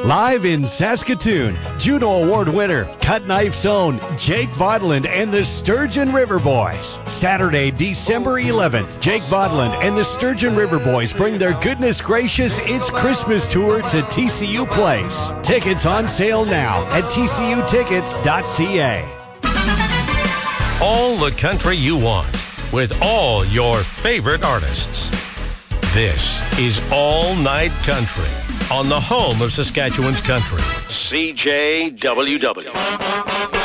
Live in Saskatoon, Juno Award winner, Cut Knife Zone, Jake Vodland and the Sturgeon River Boys. Saturday, December 11th, Jake Vodland and the Sturgeon River Boys bring their Goodness Gracious It's Christmas tour to TCU Place. Tickets on sale now at tcutickets.ca. All the country you want with all your favorite artists. This is All Night Country on the home of Saskatchewan's country, CJWW.